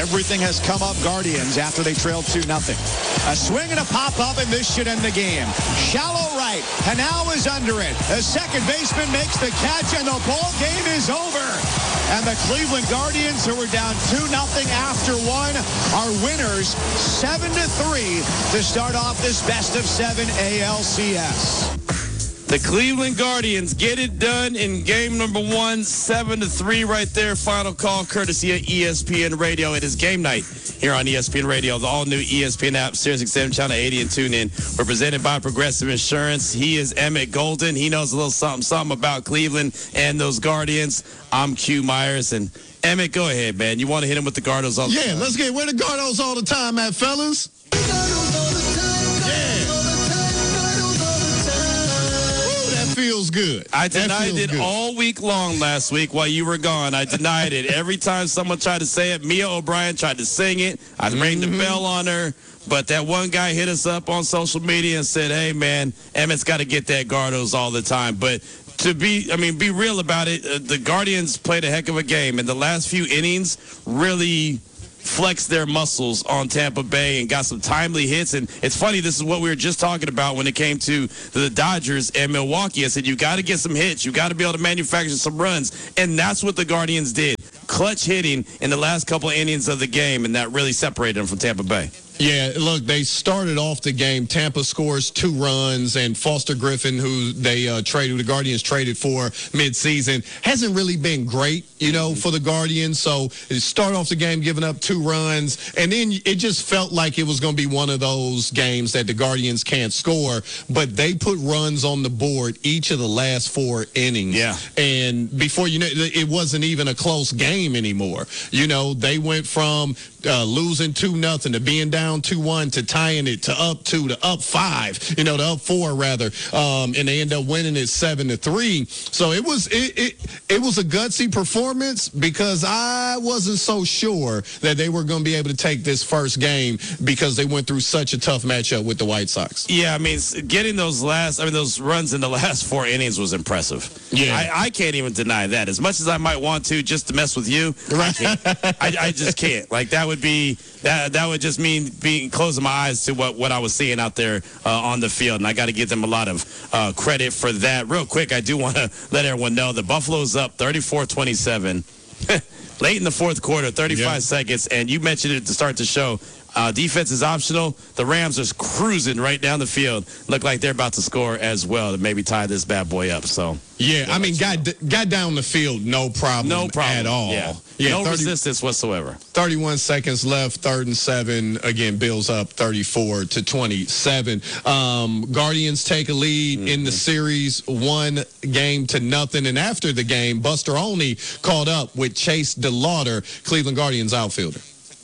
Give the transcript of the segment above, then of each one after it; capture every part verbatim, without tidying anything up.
Everything has come up Guardians after they trailed two nothing. A swing and a pop-up, and this should end the game. Shallow right. Hanau is under it. The second baseman makes the catch, and the ball game is over. And the Cleveland Guardians, who were down two nothing after one, are winners seven to three to start off this best of seven A L C S. The Cleveland Guardians get it done in game number one, seven to three right there. Final call courtesy of E S P N Radio. It is game night here on E S P N Radio. The all-new E S P N app, Sirius X M Channel eighty, and tune in. We're presented by Progressive Insurance. He is Emmett Golden. He knows a little something, something about Cleveland and those Guardians. I'm Q Myers, and Emmett, go ahead, man. You want to hit him with the Gardos all the yeah, time? Yeah, let's get where the Gardos all the time at, fellas. Feels good. I denied it good. all week long last week while you were gone. I denied it. Every time someone tried to say it, Mia O'Brien tried to sing it. I mm-hmm. rang the bell on her. But that one guy hit us up on social media and said, hey, man, Emmett's got to get that Gardos all the time. But to be, I mean, be real about it, uh, the Guardians played a heck of a game. And the last few innings really flexed their muscles on Tampa Bay and got some timely hits. And it's funny, this is what we were just talking about when it came to the Dodgers and Milwaukee. I said, you got to get some hits. You got to be able to manufacture some runs. And that's what the Guardians did. Clutch hitting in the last couple of innings of the game, and that really separated them from Tampa Bay. Yeah, look, they started off the game. Tampa scores two runs, and Foster Griffin, who they uh, traded, the Guardians traded for midseason, hasn't really been great, you know, for the Guardians. So it started off the game giving up two runs, and then it just felt like it was going to be one of those games that the Guardians can't score. But they put runs on the board each of the last four innings. Yeah. And before you know, it wasn't even a close game anymore. You know, they went from uh, losing two nothing to being down two one to tying it to up two to up five, you know, to up four rather, um, and they end up winning it seven to three. So it was it, it it was a gutsy performance because I wasn't so sure that they were going to be able to take this first game because they went through such a tough matchup with the White Sox. Yeah, I mean, getting those last, I mean, those runs in the last four innings was impressive. Yeah, I, I can't even deny that. As much as I might want to, just to mess with you, I can't. I, I just can't. Like that would be that that would just mean being closing my eyes to what, what I was seeing out there uh, on the field, and I got to give them a lot of uh, credit for that. Real quick, I do want to let everyone know the Buffalo's up thirty-four twenty-seven late in the fourth quarter, thirty-five yeah. seconds, and you mentioned it to start the show. Uh, defense is optional. The Rams are cruising right down the field. Look like they're about to score as well to maybe tie this bad boy up. So yeah, I mean, got got down the field, no problem, no problem at all. Yeah, yeah no thirty, resistance whatsoever. thirty-one seconds left, third and seven. Again, Bills up thirty-four to twenty-seven. Um, Guardians take a lead mm-hmm. in the series, one game to nothing. And after the game, Buster Olney caught up with Chase DeLauder, Cleveland Guardians outfielder.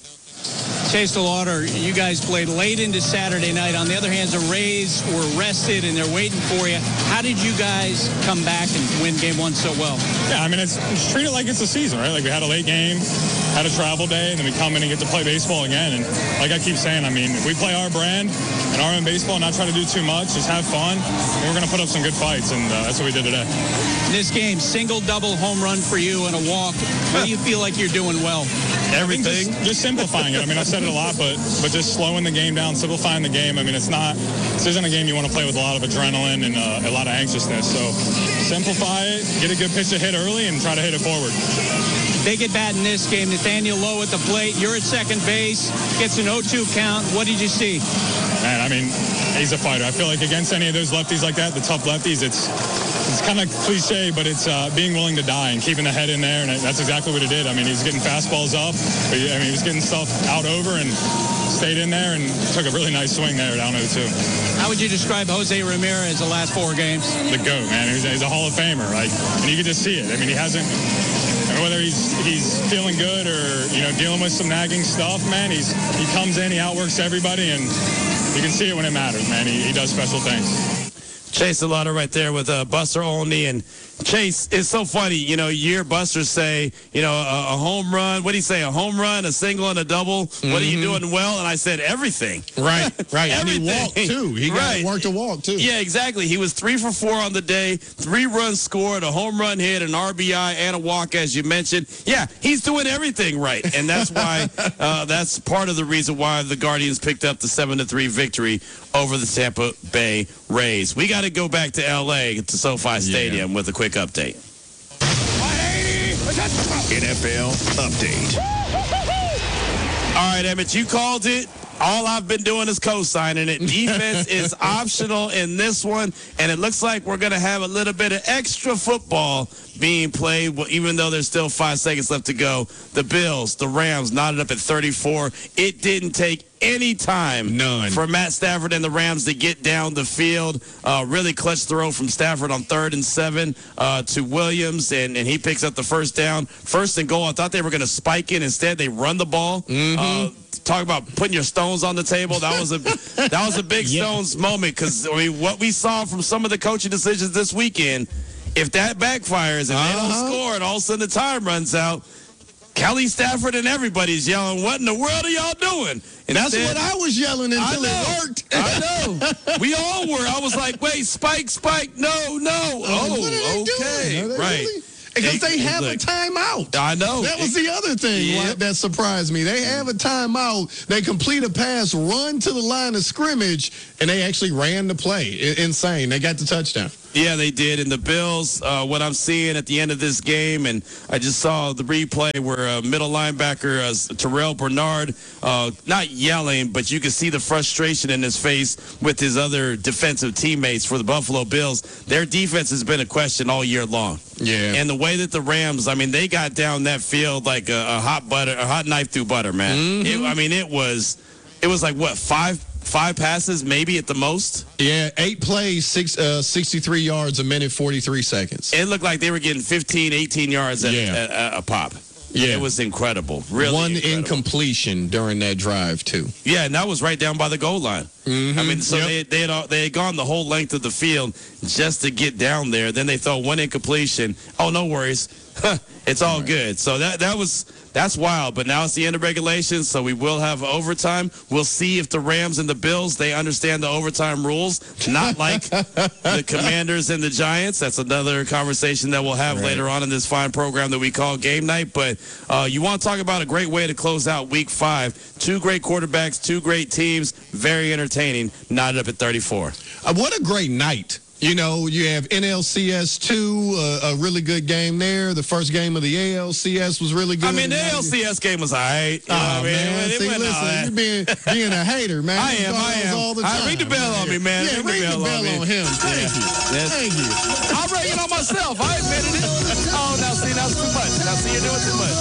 Chase DeLauder, you guys played late into Saturday night. On the other hand, the Rays were rested and they're waiting for you. How did you guys come back and win game one so well? Yeah, I mean, it's, it's treat it like it's a season, right? Like we had a late game, had a travel day, and then we come in and get to play baseball again. And like I keep saying, I mean, if we play our brand and our own baseball and not try to do too much, just have fun, and we're going to put up some good fights, and uh, that's what we did today. In this game, single, double, home run for you and a walk. What do you feel like you're doing well? Everything. Just, just simplifying it. I mean, I said it a lot, but but just slowing the game down, simplifying the game. I mean, it's not, this isn't a game you want to play with a lot of adrenaline and uh, a lot of anxiousness. So simplify it, get a good pitch to hit early, and try to hit it forward. Big at bat in this game. Nathaniel Lowe at the plate. You're at second base. Gets an oh two count. What did you see? Man, I mean, he's a fighter. I feel like against any of those lefties like that, the tough lefties, it's it's kind of cliche, but it's uh, being willing to die and keeping the head in there, and that's exactly what he did. I mean, he was getting fastballs up. But he, I mean, he was getting stuff out over and stayed in there and took a really nice swing there down oh two. How would you describe Jose Ramirez the last four games? The GOAT, man. He's, he's a Hall of Famer, like, and you can just see it. I mean, he hasn't. I mean, whether he's he's feeling good or you know dealing with some nagging stuff, man, he's he comes in, he outworks everybody, and you can see it when it matters, man. He, he does special things. Chase DeLauder right there with uh, Buster Olney, and Chase, it's so funny. You know, you hear busters say, you know, a, a home run. What do you say? A home run, a single, and a double. Mm-hmm. What are you doing well? And I said everything. Right, right. And he Everything. walked, too. He got Right. work to walk, too. Yeah, exactly. He was three for four on the day, three runs scored, a home run hit, an R B I, and a walk, as you mentioned. Yeah, he's doing everything right. And that's why, uh, that's part of the reason why the Guardians picked up the seven to three victory over the Tampa Bay Rays. We got to go back to L A, to SoFi Stadium, yeah. with a quick update. N F L update. All right, Emmett, you called it. All I've been doing is co-signing it. Defense is optional in this one, and it looks like we're going to have a little bit of extra football being played, even though there's still five seconds left to go. The Bills, the Rams knotted up at thirty-four. It didn't take any time None. for Matt Stafford and the Rams to get down the field. Uh, really clutch throw from Stafford on third and seven uh, to Williams, and, and he picks up the first down. First and goal, I thought they were going to spike it. Instead, they run the ball. Mm-hmm. Uh, talk about putting your stones on the table. That was a that was a big yeah. Stones moment, because I mean, what we saw from some of the coaching decisions this weekend, if that backfires and uh-huh. they don't score and all of a sudden the time runs out, Kelly Stafford and everybody's yelling, "What in the world are y'all doing?" And that's what I was yelling until it worked. I know. We all were. I was like, wait, spike, spike, no, no. Oh, what are they okay. Doing? Are they right. Really? Because they have a timeout. I know. That was the other thing yep. that surprised me. They have a timeout. They complete a pass, run to the line of scrimmage, and they actually ran the play. I- insane. They got the touchdown. Yeah, they did. And the Bills, uh, what I'm seeing at the end of this game, and I just saw the replay where uh, middle linebacker uh, Terrell Bernard, uh, not yelling, but you can see the frustration in his face with his other defensive teammates for the Buffalo Bills. Their defense has been a question all year long. Yeah. And the way that the Rams, I mean, they got down that field like a, a hot butter, a hot knife through butter, man. Mm-hmm. It, I mean, it was, it was like what, five, five passes, maybe at the most. Yeah, eight plays, six, uh, sixty-three yards, a minute, forty-three seconds. It looked like they were getting fifteen, eighteen yards at, yeah. at, at a pop. Yeah. It was incredible. Really One incredible. incompletion during that drive, too. Yeah, and that was right down by the goal line. Mm-hmm. I mean, so yep. they, they, had, all- they had gone the whole length of the field just to get down there. Then they throw one incompletion. Oh, no worries. It's all right. good. So that that was that's wild. But now it's the end of regulation, so we will have overtime. We'll see if the Rams and the Bills, they understand the overtime rules, not like the Commanders and the Giants. That's another conversation that we'll have right. later on in this fine program that we call Game Night. But uh, you want to talk about a great way to close out Week Five? Two great quarterbacks, two great teams, very entertaining. Knotted up at thirty-four. Uh, what a great night. You know, you have N L C S two, uh, a really good game there. The first game of the A L C S was really good. I mean, the A L C S game was all right. You oh, know what man. I mean? See, listen, you're being, being a hater, man. I am, I am. All the time. I, ring the bell on me, man. Yeah, ring, ring the bell, the bell on, on him. Thank yeah. you. That's, Thank you. I'll ring it on myself. I admitted it. Oh, now see, that's too much. Now see, you're doing too much.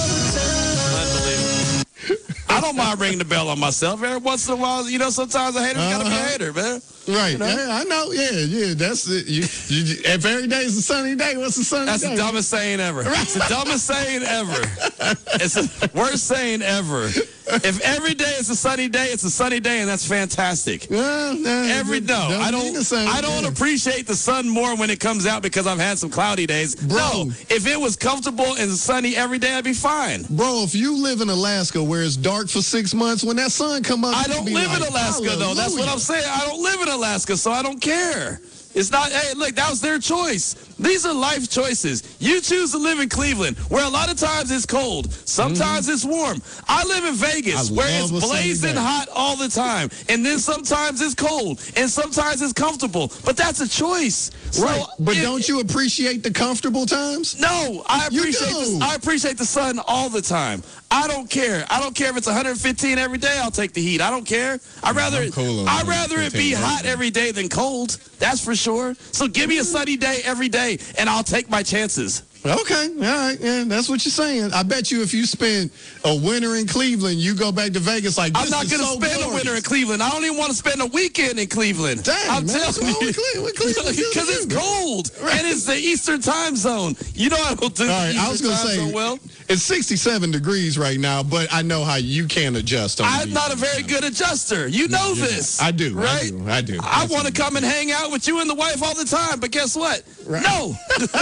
Unbelievable. I don't mind ringing the bell on myself. Every once in a while, you know, sometimes a hater's uh-huh. got to be a hater, man. Right. You know? Yeah, I know. Yeah, yeah. That's it. You, you, if every day is a sunny day, what's a sunny That's day? the dumbest saying ever. It's the dumbest saying ever. It's the worst saying ever. If every day is a sunny day, it's a sunny day, and that's fantastic. Well, no, every no, I don't. I don't appreciate the sun more when it comes out because I've had some cloudy days. Bro, no, if it was comfortable and sunny every day, I'd be fine. Bro, if you live in Alaska where it's dark for six months, when that sun come up, I don't live like, in Alaska hallelujah. Though. That's what I'm saying. I don't live in Alaska, so I don't care. It's not, hey, look, that was their choice. These are life choices. You choose to live in Cleveland, where a lot of times it's cold. Sometimes mm-hmm. it's warm. I live in Vegas, I where it's blazing hot all the time. And then sometimes it's cold, and sometimes it's comfortable. But that's a choice. Right. So but it, don't you appreciate the comfortable times? No, I appreciate the, I appreciate the sun all the time. I don't care. I don't care if it's one hundred fifteen every day. I'll take the heat. I don't care. I'd rather, cool I'd rather it be hot every day than cold. That's for sure. So give me a sunny day every day, and I'll take my chances. Okay, all right, yeah, that's what you're saying. I bet you if you spend a winter in Cleveland, you go back to Vegas like this I'm not is going to so spend glorious. a winter in Cleveland. I don't even want to spend a weekend in Cleveland. Dang, I'm man, what's telling wrong you. with Cleveland? What Cleveland do to Because it's you? cold, Right. and it's the Eastern time zone. You know I don't do All the right, Eastern I was going to time say, zone well. it's sixty-seven degrees right now, but I know how you can adjust. On the I'm not a very good adjuster. You know Yeah, this. I do, I right? do, I do. I want to come and hang out with you and the wife all the time, but guess what? Right. No.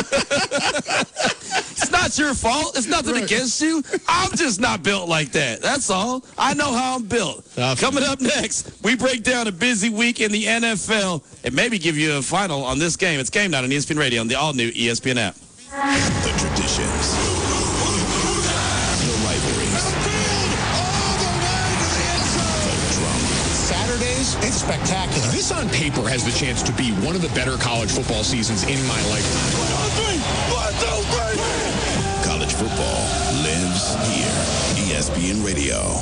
It's not your fault. It's nothing Right. against you. I'm just not built like that. That's all. I know how I'm built. I feel Coming up next, we break down a busy week in the N F L and maybe give you a final on this game. It's Game Night on E S P N Radio on the all-new E S P N app. The traditions, the rivalries, the drama. Saturdays, it's spectacular. This on paper has the chance to be one of the better college football seasons in my lifetime. College football lives here. E S P N Radio.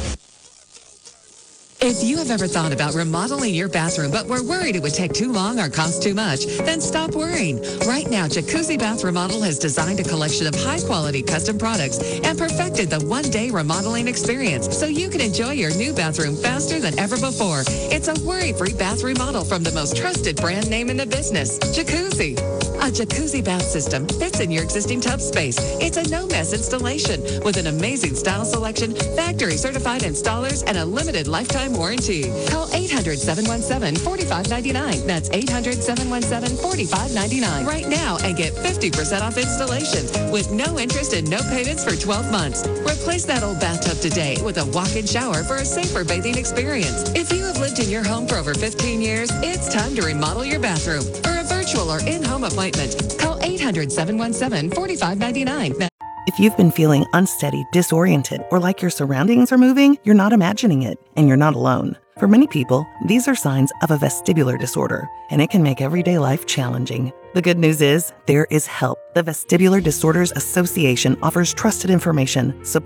If you have ever thought about remodeling your bathroom but were worried it would take too long or cost too much, then stop worrying. Right now, Jacuzzi Bath Remodel has designed a collection of high-quality custom products and perfected the one-day remodeling experience so you can enjoy your new bathroom faster than ever before. It's a worry-free bath remodel from the most trusted brand name in the business, Jacuzzi. A Jacuzzi bath system fits in your existing tub space. It's a no-mess installation with an amazing style selection, factory-certified installers, and a limited lifetime warranty. Call eight hundred, seven one seven, four five nine nine. That's eight hundred, seven one seven, four five nine nine right now and get fifty percent off installation with no interest and no payments for twelve months. Replace that old bathtub today with a walk-in shower for a safer bathing experience. If you have lived in your home for over fifteen years, it's time to remodel your bathroom. For a virtual or in-home appointment, call eight hundred, seven one seven, four five nine nine. If you've been feeling unsteady, disoriented, or like your surroundings are moving, you're not imagining it, and you're not alone. For many people, these are signs of a vestibular disorder, and it can make everyday life challenging. The good news is, there is help. The Vestibular Disorders Association offers trusted information, support,